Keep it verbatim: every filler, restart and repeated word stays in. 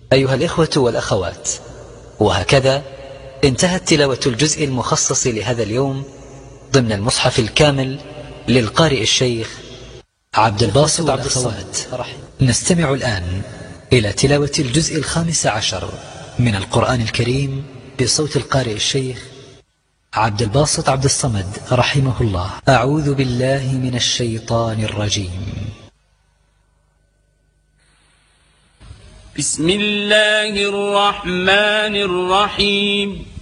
أيها الإخوة والأخوات، وهكذا انتهت تلاوة الجزء المخصص لهذا اليوم ضمن المصحف الكامل للقارئ الشيخ عبد الباسط عبد الصمد. نستمع الآن إلى تلاوة الجزء الخامس عشر من القرآن الكريم بصوت القارئ الشيخ عبد الباسط عبد الصمد رحمه الله. أعوذ بالله من الشيطان الرجيم. بسم الله الرحمن الرحيم.